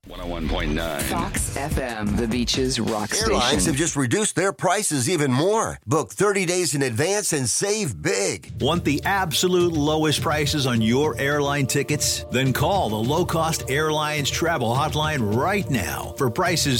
101.9 Fox FM, the beach's rock station. Airlines have just reduced their prices even more. Book 30 days in advance and save big. Want the absolute lowest prices on your airline tickets? Then call the Low Cost Airlines Travel Hotline right now for prices